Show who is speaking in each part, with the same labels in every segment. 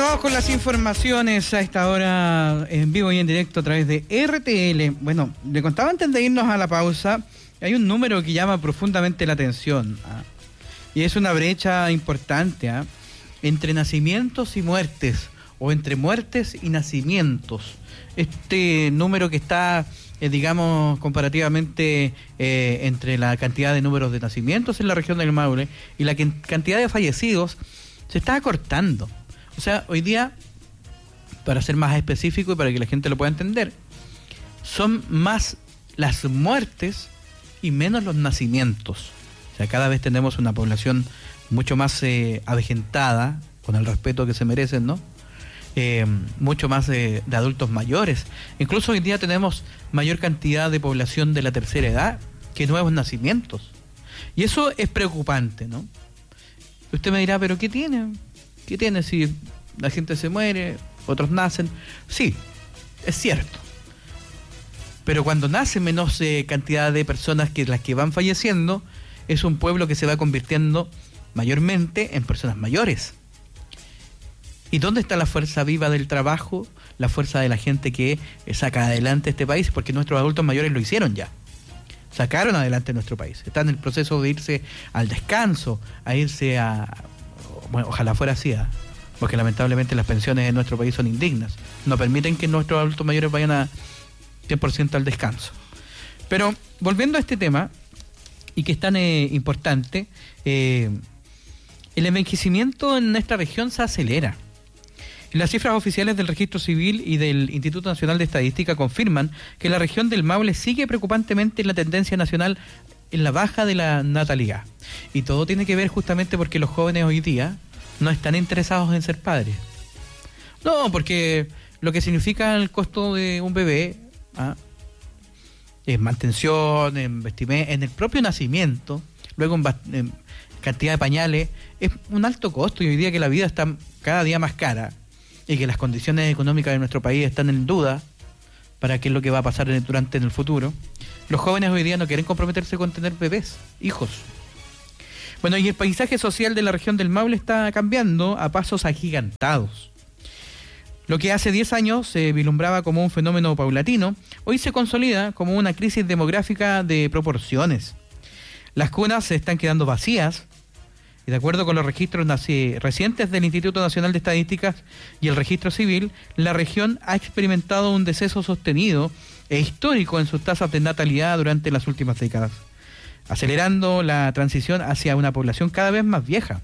Speaker 1: Bueno, vamos con las informaciones a esta hora en vivo y en directo a través de RTL. Bueno, le contaba antes de irnos a la pausa, hay un número que llama profundamente la atención, y es una brecha importante entre nacimientos y muertes, o entre muertes y nacimientos. Este número que está, digamos, comparativamente entre la cantidad de números de nacimientos en la región del Maule y la cantidad de fallecidos, se está acortando. O sea, hoy día, para ser más específico y para que la gente lo pueda entender, son más las muertes y menos los nacimientos. O sea, cada vez tenemos una población mucho más avejentada, con el respeto que se merecen, ¿no? Mucho más de adultos mayores. Incluso hoy día tenemos mayor cantidad de población de la tercera edad que nuevos nacimientos. Y eso es preocupante, ¿no? Usted me dirá, ¿pero qué tiene? ¿Qué tiene si la gente se muere, otros nacen? Sí, es cierto. Pero cuando nace menos cantidad de personas que las que van falleciendo, es un pueblo que se va convirtiendo mayormente en personas mayores. ¿Y dónde está la fuerza viva del trabajo? La fuerza de la gente que saca adelante este país, porque nuestros adultos mayores lo hicieron ya. Sacaron adelante nuestro país. Están en el proceso de irse al descanso, a irse a... Bueno, ojalá fuera así, porque lamentablemente las pensiones en nuestro país son indignas. No permiten que nuestros adultos mayores vayan a 100% al descanso. Pero volviendo a este tema, y que es tan importante, el envejecimiento en nuestra región se acelera. Las cifras oficiales del Registro Civil y del Instituto Nacional de Estadística confirman que la región del Maule sigue preocupantemente en la tendencia nacional en la baja de la natalidad. Y todo tiene que ver justamente porque los jóvenes hoy día no están interesados en ser padres. No, porque lo que significa el costo de un bebé, en mantención, en vestimenta, en el propio nacimiento, luego en cantidad de pañales, es un alto costo. Y hoy día que la vida está cada día más cara y que las condiciones económicas de nuestro país están en duda para qué es lo que va a pasar en el futuro, los jóvenes hoy día no quieren comprometerse con tener bebés, hijos. Bueno, y el paisaje social de la región del Maule está cambiando a pasos agigantados. Lo que hace 10 años se vislumbraba como un fenómeno paulatino, hoy se consolida como una crisis demográfica de proporciones. Las cunas se están quedando vacías, y de acuerdo con los registros recientes del Instituto Nacional de Estadísticas y el Registro Civil, la región ha experimentado un deceso sostenido e histórico en sus tasas de natalidad durante las últimas décadas, acelerando la transición hacia una población cada vez más vieja.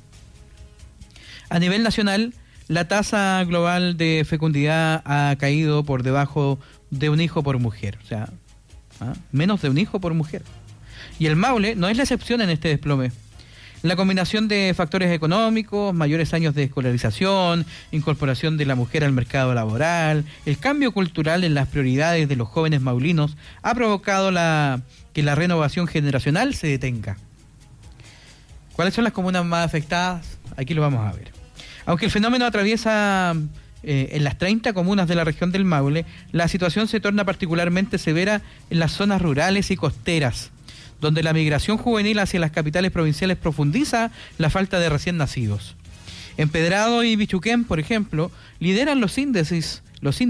Speaker 1: A nivel nacional, la tasa global de fecundidad ha caído por debajo de un hijo por mujer, o sea, menos de un hijo por mujer. Y el Maule no es la excepción en este desplome. La combinación de factores económicos, mayores años de escolarización, incorporación de la mujer al mercado laboral, el cambio cultural en las prioridades de los jóvenes maulinos ha provocado que la renovación generacional se detenga. ¿Cuáles son las comunas más afectadas? Aquí lo vamos a ver. Aunque el fenómeno atraviesa en las 30 comunas de la región del Maule, la situación se torna particularmente severa en las zonas rurales y costeras, donde la migración juvenil hacia las capitales provinciales profundiza la falta de recién nacidos. Empedrado y Bichuquén, por ejemplo, lideran los índices,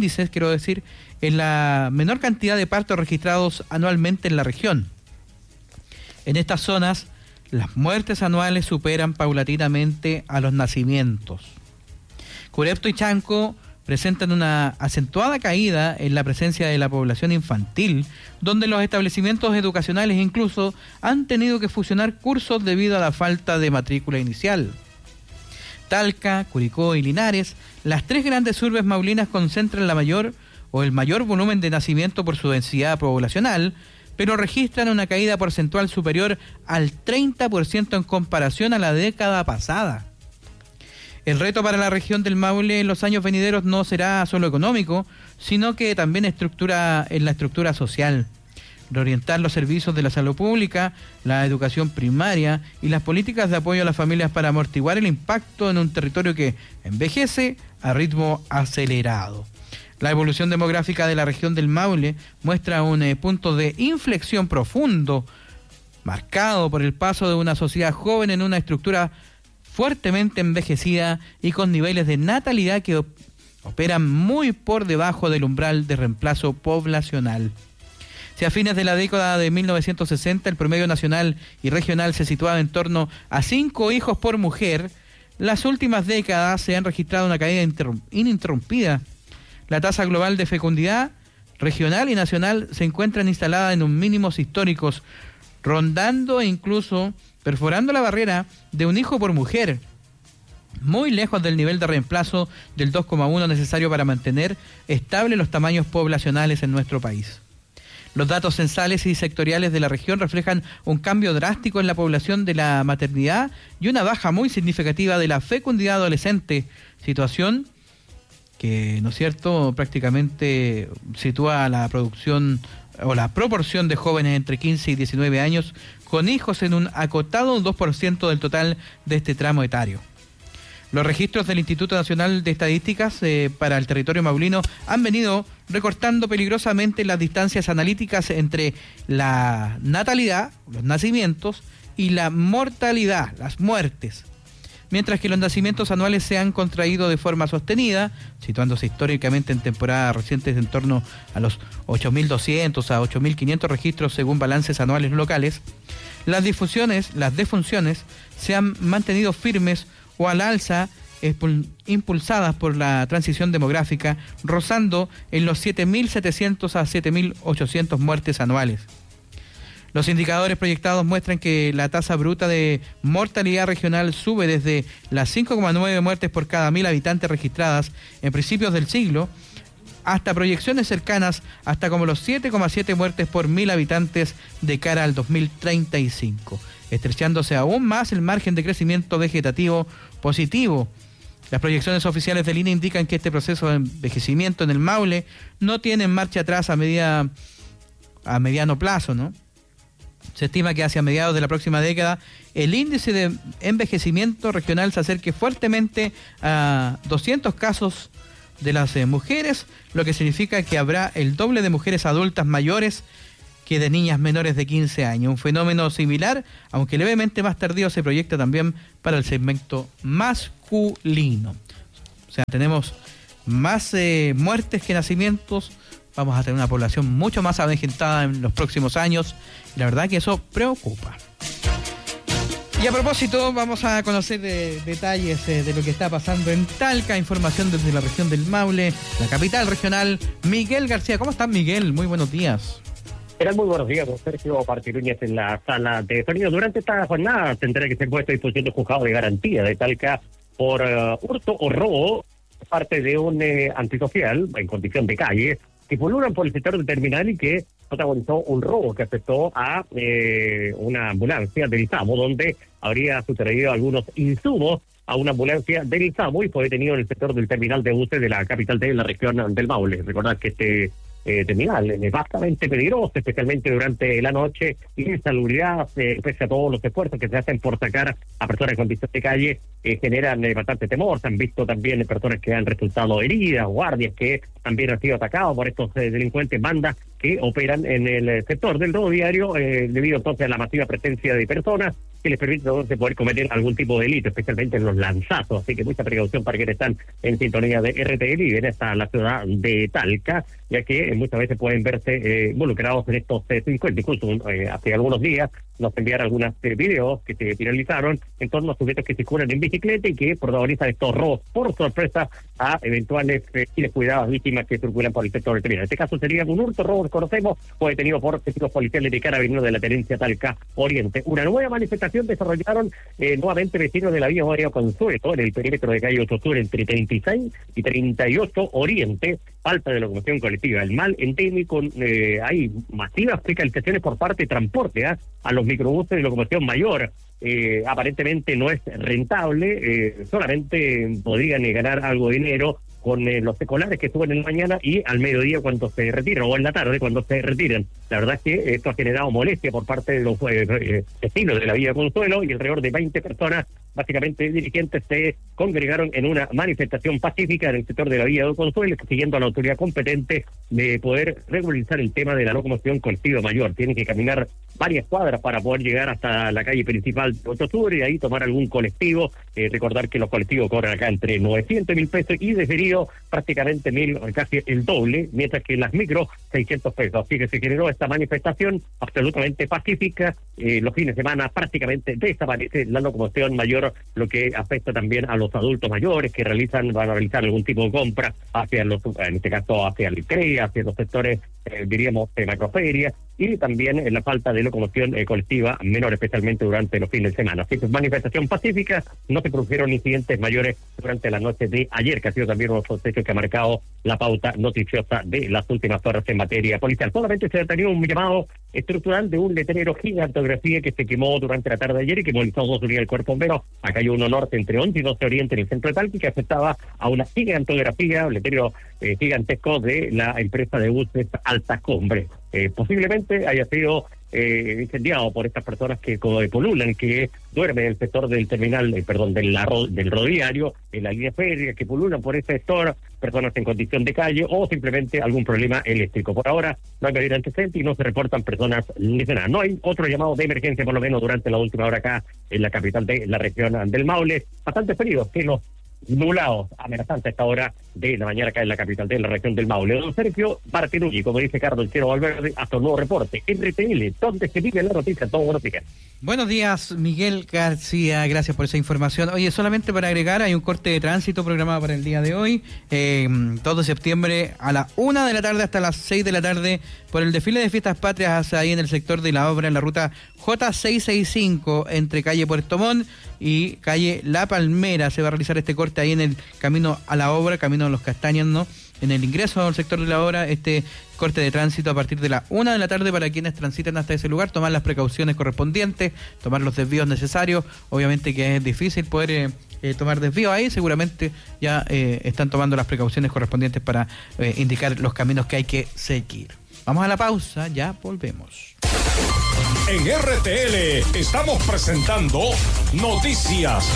Speaker 1: en la menor cantidad de partos registrados anualmente en la región. En estas zonas, las muertes anuales superan paulatinamente a los nacimientos. Curepto y Chanco presentan una acentuada caída en la presencia de la población infantil, donde los establecimientos educacionales incluso han tenido que fusionar cursos debido a la falta de matrícula inicial. Talca, Curicó y Linares, las tres grandes urbes maulinas concentran el mayor volumen de nacimiento por su densidad poblacional, pero registran una caída porcentual superior al 30% en comparación a la década pasada. El reto para la región del Maule en los años venideros no será solo económico, sino que también en la estructura social. Reorientar los servicios de la salud pública, la educación primaria y las políticas de apoyo a las familias para amortiguar el impacto en un territorio que envejece a ritmo acelerado. La evolución demográfica de la región del Maule muestra un punto de inflexión profundo, marcado por el paso de una sociedad joven en una estructura fuertemente envejecida y con niveles de natalidad que operan muy por debajo del umbral de reemplazo poblacional. Si a fines de la década de 1960 el promedio nacional y regional se situaba en torno a 5 hijos por mujer, las últimas décadas se han registrado una caída ininterrumpida. La tasa global de fecundidad regional y nacional se encuentran instaladas en un mínimos históricos, rondando e incluso perforando la barrera de un hijo por mujer, muy lejos del nivel de reemplazo del 2,1 necesario para mantener estables los tamaños poblacionales en nuestro país. Los datos censales y sectoriales de la región reflejan un cambio drástico en la población de la maternidad y una baja muy significativa de la fecundidad adolescente, situación que, ¿no es cierto?, prácticamente sitúa la producción o la proporción de jóvenes entre 15 y 19 años con hijos en un acotado 2% del total de este tramo etario. Los registros del Instituto Nacional de Estadísticas para el territorio maulino han venido recortando peligrosamente las distancias analíticas entre la natalidad, los nacimientos, y la mortalidad, las muertes. Mientras que los nacimientos anuales se han contraído de forma sostenida, situándose históricamente en temporadas recientes en torno a los 8.200 a 8.500 registros según balances anuales locales, las defunciones se han mantenido firmes o al alza, impulsadas por la transición demográfica, rozando en los 7.700 a 7.800 muertes anuales. Los indicadores proyectados muestran que la tasa bruta de mortalidad regional sube desde las 5,9 muertes por cada 1.000 habitantes registradas en principios del siglo, hasta proyecciones cercanas hasta como los 7,7 muertes por 1.000 habitantes de cara al 2035, estrechándose aún más el margen de crecimiento vegetativo positivo. Las proyecciones oficiales del INE indican que este proceso de envejecimiento en el Maule no tiene marcha atrás a mediano plazo, ¿no? Se estima que hacia mediados de la próxima década el índice de envejecimiento regional se acerque fuertemente a 200 casos de las mujeres, lo que significa que habrá el doble de mujeres adultas mayores que de niñas menores de 15 años. Un fenómeno similar, aunque levemente más tardío, se proyecta también para el segmento masculino. O sea, tenemos más muertes que nacimientos, vamos a tener una población mucho más avejentada en los próximos años, y la verdad que eso preocupa. Y a propósito, vamos a conocer detalles de lo que está pasando en Talca, información desde la región del Maule, la capital regional. Miguel García, ¿cómo estás, Miguel? Muy buenos días.
Speaker 2: Muy buenos días, don Sergio Partiruñez en la sala de sonido. Durante esta jornada tendrá que ser puesto a disposición del juzgado de garantía de Talca por hurto o robo, parte de un antisocial en condición de calle, que pululan por el sector del terminal y que protagonizó un robo que afectó a una ambulancia del SAMU, donde habría sucedido algunos insumos a una ambulancia del SAMU y fue detenido en el sector del terminal de buses de la capital de la región del Maule. Recordad que este terminal es bastante peligroso, especialmente durante la noche, y insalubridad, pese a todos los esfuerzos que se hacen por sacar a personas en condición de calle, generan bastante temor. Se han visto también personas que han resultado heridas, guardias que también han sido atacados por estos delincuentes, bandas que operan en el sector del rodoviario, debido entonces a la masiva presencia de personas que les permite entonces poder cometer algún tipo de delito, especialmente en los lanzazos. Así que mucha precaución para quienes están en sintonía de RTL y vienen hasta la ciudad de Talca, ya que muchas veces pueden verse involucrados en estos delincuentes. Incluso hace algunos días nos enviaron algunos videos que se viralizaron en torno a sujetos que circulan en bicicleta y que protagonizan estos robos por sorpresa a eventuales y descuidadas víctimas que circulan por el sector del terminal. En este caso sería un hurto, robo, conocemos, fue detenido por testigos policiales de Carabineros de la Tenencia Talca Oriente. Una nueva manifestación desarrollaron nuevamente vecinos de la vía María Consuelo en el perímetro de calle 8 Sur entre 36 y 38 Oriente, falta de locomoción colectiva. El mal endémico, hay masivas precarizaciones por parte de transporte a los microbuses de locomoción mayor. Aparentemente no es rentable, solamente podrían ganar algo de dinero con los escolares que suben en la mañana y al mediodía cuando se retiran, o en la tarde cuando se retiran. La verdad es que esto ha generado molestia por parte de los vecinos de la Villa Consuelo, y alrededor de 20 personas, básicamente dirigentes, se congregaron en una manifestación pacífica en el sector de la Villa de Consuelo, siguiendo a la autoridad competente de poder regularizar el tema de la locomoción colectiva mayor. Tienen que caminar varias cuadras para poder llegar hasta la calle principal de 8 Sur y ahí tomar algún colectivo. Recordar que los colectivos cobran acá entre 900 y 1.000 pesos y de Río prácticamente 1.000, casi el doble, mientras que las micro 600 pesos. Así que se generó esta manifestación absolutamente pacífica. Los fines de semana prácticamente desaparece la locomoción mayor, lo que afecta también a los adultos mayores que van a realizar algún tipo de compra hacia los, en este caso hacia el ICRE, hacia los sectores, diríamos, de macroferia, y también la falta de locomoción colectiva menor, especialmente durante los fines de semana. Así que manifestación pacífica, no se produjeron incidentes mayores durante la noche de ayer, que ha sido también uno de los hechos que ha marcado la pauta noticiosa de las últimas horas en materia policial. Solamente se ha tenido un llamado estructural de un letrero gigantografía que se quemó durante la tarde de ayer y que movilizó 2 unidades del Cuerpo Bombero. Acá hay uno norte entre 11 y 12 oriente en el centro de Talca, que afectaba a una gigantografía, un letrero gigantesco de la empresa de buses Alta Cumbre. Posiblemente haya sido incendiado por estas personas que polulan, que duermen en el sector del terminal, del rodoviario, en la línea férrea, que polulan por ese sector, personas en condición de calle o simplemente algún problema eléctrico. Por ahora no hay mayor antecedente y no se reportan personas lesionadas. No hay otro llamado de emergencia, por lo menos durante la última hora acá en la capital de la región del Maule. Bastante frío, que los nublados, amenazante a esta hora de la mañana acá en la capital de la región del Maule. Don Sergio Martinuggi, como dice Carlos El Chero Valverde, hasta un nuevo reporte. RTL, donde se vive la noticia. Todos buenos días.
Speaker 1: Buenos días, Miguel García, gracias por esa información. Oye, solamente para agregar, hay un corte de tránsito programado para el día de hoy, 2 de septiembre a la 1 de la tarde hasta las 6 de la tarde, por el desfile de fiestas patrias hacia ahí en el sector de la obra, en la ruta J665, entre calle Puerto Montt y calle La Palmera. Se va a realizar este corte ahí en el camino a la obra, camino a los Castaños, ¿no? En el ingreso al sector de la obra, este corte de tránsito a partir de la 1 de la tarde para quienes transitan hasta ese lugar, tomar las precauciones correspondientes, tomar los desvíos necesarios. Obviamente que es difícil poder tomar desvíos ahí, seguramente ya están tomando las precauciones correspondientes para indicar los caminos que hay que seguir. Vamos a la pausa, ya volvemos.
Speaker 3: En RTL estamos presentando Noticias.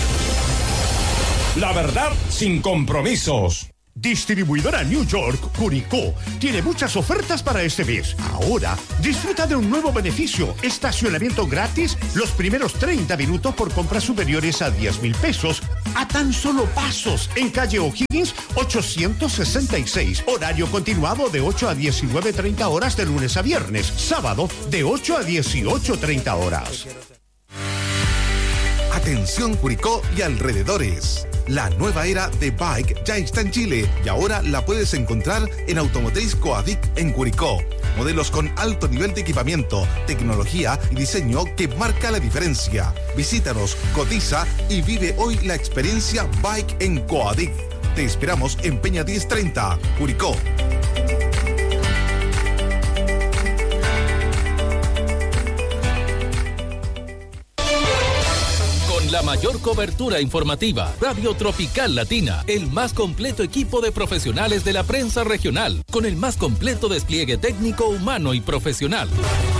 Speaker 3: La verdad sin compromisos.
Speaker 4: Distribuidora New York, Curicó, tiene muchas ofertas para este mes. Ahora, disfruta de un nuevo beneficio: estacionamiento gratis los primeros 30 minutos por compras superiores a 10,000 pesos, a tan solo pasos, en calle O'Higgins 866. Horario continuado de 8 a 19:30 horas de lunes a viernes. Sábado de 8 a 18:30 horas.
Speaker 5: Atención Curicó y alrededores. La nueva era de bike ya está en Chile y ahora la puedes encontrar en Automotriz Coadic en Curicó. Modelos con alto nivel de equipamiento, tecnología y diseño que marca la diferencia. Visítanos, cotiza y vive hoy la experiencia Bike en Coadic. Te esperamos en Peña 1030, Curicó.
Speaker 6: La mayor cobertura informativa, Radio Tropical Latina, el más completo equipo de profesionales de la prensa regional, con el más completo despliegue técnico, humano y profesional.